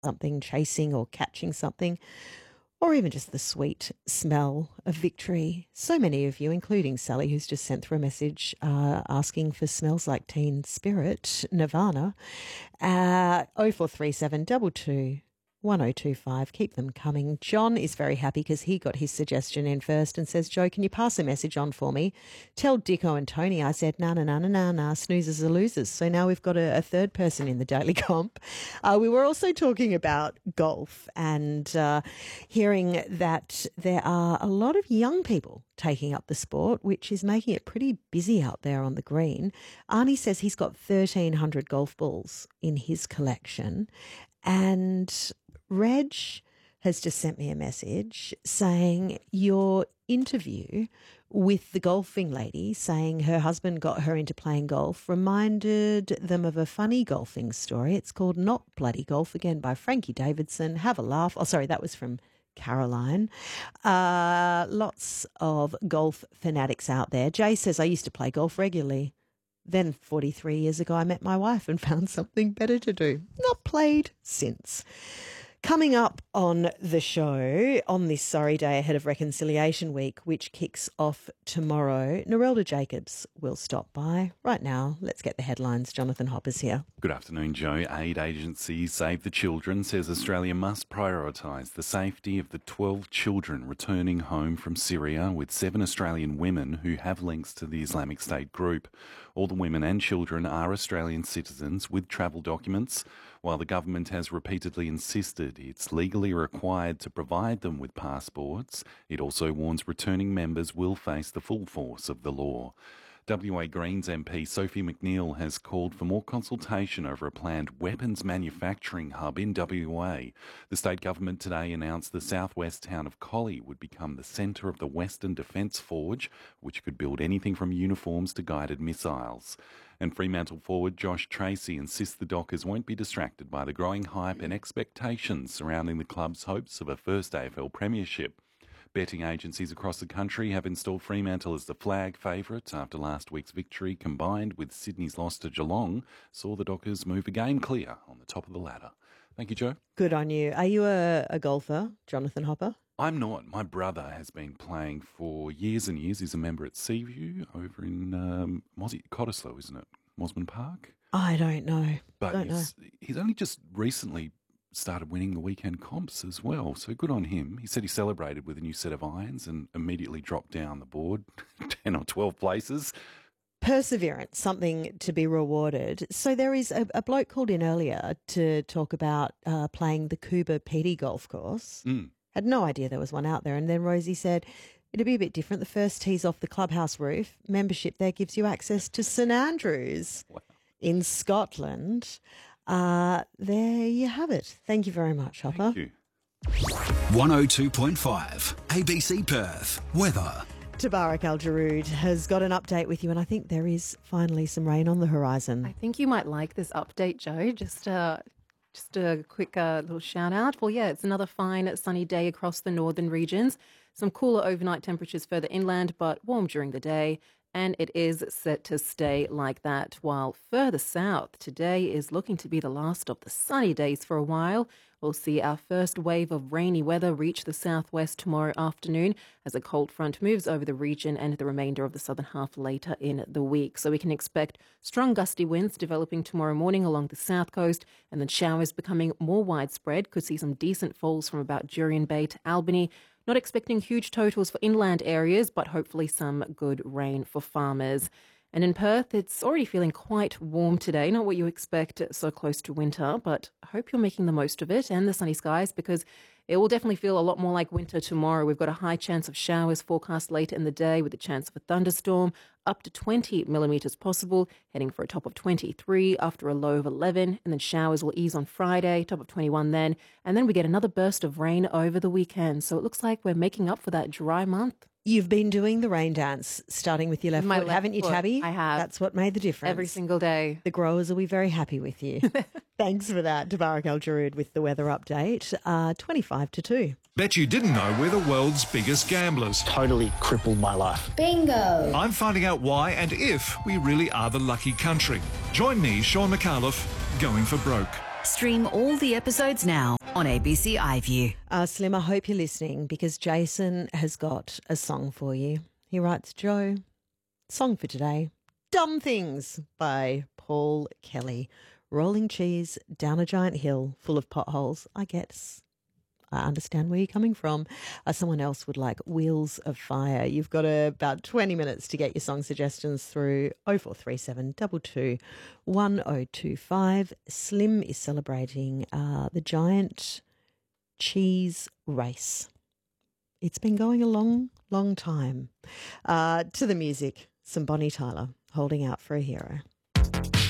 something, chasing or catching something, or even just the sweet smell of victory. So many of you, including Sally, who's just sent through a message asking for Smells Like Teen Spirit, Nirvana. 0437 22 1025. Keep them coming. John is very happy because he got his suggestion in first and says, Joe, can you pass a message on for me? Tell Dicko and Tony I said, nah, snoozers are losers. So now we've got a third person in the daily comp. We were also talking about golf and hearing that there are a lot of young people taking up the sport, which is making it pretty busy out there on the green. Arnie says he's got 1,300 golf balls in his collection. And Reg has just sent me a message saying your interview with the golfing lady saying her husband got her into playing golf reminded them of a funny golfing story. It's called Not Bloody Golf, again by Frankie Davidson. Have a laugh. Oh, sorry, that was from Caroline. Lots of golf fanatics out there. Jay says, I used to play golf regularly. Then 43 years ago, I met my wife and found something better to do. Not played since. Coming up on the show on this sorry day ahead of Reconciliation Week, which kicks off tomorrow, Narelda Jacobs will stop by. Right now, let's get the headlines. Jonathan Hopper's here. Good afternoon, Joe. Aid agency Save the Children says Australia must prioritise the safety of the 12 children returning home from Syria, with 7 Australian women who have links to the Islamic State group. All the women and children are Australian citizens with travel documents, while the government has repeatedly insisted it's legally required to provide them with passports. It also warns returning members will face the full force of the law. WA Greens MP Sophie McNeil has called for more consultation over a planned weapons manufacturing hub in WA. The state government today announced the southwest town of Collie would become the centre of the Western Defence Forge, which could build anything from uniforms to guided missiles. And Fremantle forward Josh Tracy insists the Dockers won't be distracted by the growing hype and expectations surrounding the club's hopes of a first AFL premiership. Betting agencies across the country have installed Fremantle as the flag favourite after last week's victory, combined with Sydney's loss to Geelong, saw the Dockers move a game clear on the top of the ladder. Thank you, Joe. Good on you. Are you a golfer, Jonathan Hopper? I'm not. My brother has been playing for years and years. He's a member at Seaview over in Cottesloe, isn't it? Mosman Park? I don't know. But he's only just recently started winning the weekend comps as well. So good on him. He said he celebrated with a new set of irons and immediately dropped down the board 10 or 12 places. Perseverance, something to be rewarded. So there is a bloke called in earlier to talk about playing the Coober Petey golf course. Had no idea there was one out there. And then Rosie said, it'd be a bit different. The first tee's off the clubhouse roof. Membership there gives you access to St Andrews in Scotland. There you have it. Thank you very much, Hopper. Thank you. 102.5 ABC Perth. Weather. Tabarak Al-Jarood has got an update with you, and I think there is finally some rain on the horizon. I think you might like this update, Joe. Just a quick little shout out. Well, yeah, it's another fine sunny day across the northern regions. Some cooler overnight temperatures further inland, but warm during the day. And it is set to stay like that, while further south, today is looking to be the last of the sunny days for a while. We'll see our first wave of rainy weather reach the southwest tomorrow afternoon as a cold front moves over the region and the remainder of the southern half later in the week. So we can expect strong gusty winds developing tomorrow morning along the south coast, and then showers becoming more widespread. Could see some decent falls from about Jurien Bay to Albany. Not expecting huge totals for inland areas, but hopefully some good rain for farmers. And in Perth, it's already feeling quite warm today. Not what you expect so close to winter, but I hope you're making the most of it and the sunny skies, because it will definitely feel a lot more like winter tomorrow. We've got a high chance of showers forecast later in the day with a chance of a thunderstorm, up to 20 millimetres possible, heading for a top of 23 after a low of 11. And then showers will ease on Friday, top of 21 then. And then we get another burst of rain over the weekend. So it looks like we're making up for that dry month. You've been doing the rain dance, starting with your left foot, haven't you, Tabby? I have. That's what made the difference. Every single day. The growers will be very happy with you. Thanks for that. Tabarak Al-Jarood with the weather update. 25 to 2. Bet you didn't know we're the world's biggest gamblers. Totally crippled my life. Bingo! I'm finding out why and if we really are the lucky country. Join me, Sean McAuliffe, going for broke. Stream all the episodes now on ABC iView. Slim, I hope you're listening because Jason has got a song for you. He writes, Joe, song for today, Dumb Things by Paul Kelly. Rolling cheese down a giant hill full of potholes. I guess I understand where you're coming from. Someone else would like Wheels of Fire. You've got about 20 minutes to get your song suggestions through 0437 22 1025. Slim is celebrating the giant cheese race. It's been going a long, long time. To the music, some Bonnie Tyler, Holding Out for a Hero.